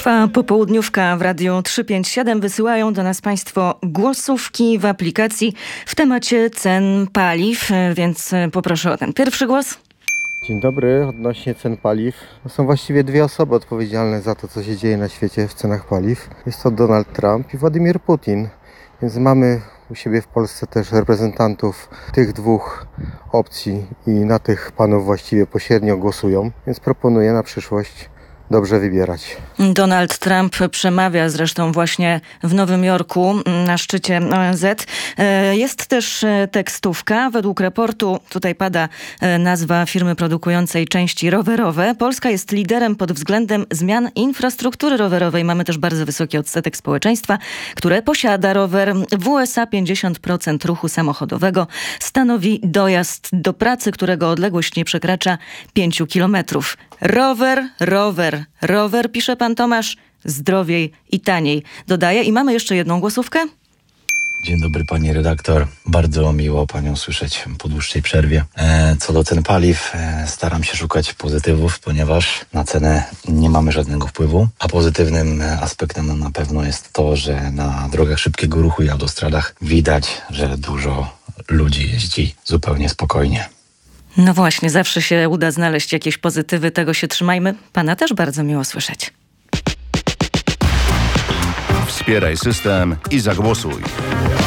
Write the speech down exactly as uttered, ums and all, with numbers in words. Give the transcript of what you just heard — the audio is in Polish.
Trwa popołudniówka w Radiu trzysta pięćdziesiąt siedem. Wysyłają do nas Państwo głosówki w aplikacji w temacie cen paliw, więc poproszę o ten pierwszy głos. Dzień dobry. Odnośnie cen paliw. To są właściwie dwie osoby odpowiedzialne za to, co się dzieje na świecie w cenach paliw. Jest to Donald Trump i Władimir Putin. Więc mamy u siebie w Polsce też reprezentantów tych dwóch opcji i na tych panów właściwie pośrednio głosują. Więc proponuję na przyszłość dobrze wybierać. Donald Trump przemawia zresztą właśnie w Nowym Jorku na szczycie O N Z. Jest też tekstówka. Według raportu, tutaj pada nazwa firmy produkującej części rowerowe. Polska jest liderem pod względem zmian infrastruktury rowerowej. Mamy też bardzo wysoki odsetek społeczeństwa, które posiada rower. W U S A pięćdziesiąt procent ruchu samochodowego stanowi dojazd do pracy, którego odległość nie przekracza pięciu kilometrów. Rower, rower, rower, pisze pan Tomasz, zdrowiej i taniej. Dodaje i mamy jeszcze jedną głosówkę. Dzień dobry pani redaktor. Bardzo miło panią słyszeć po dłuższej przerwie. E, co do cen paliw, e, staram się szukać pozytywów, ponieważ na cenę nie mamy żadnego wpływu. A pozytywnym aspektem na pewno jest to, że na drogach szybkiego ruchu i autostradach widać, że dużo ludzi jeździ zupełnie spokojnie. No właśnie, zawsze się uda znaleźć jakieś pozytywy, tego się trzymajmy. Pana też bardzo miło słyszeć. Wspieraj system i zagłosuj.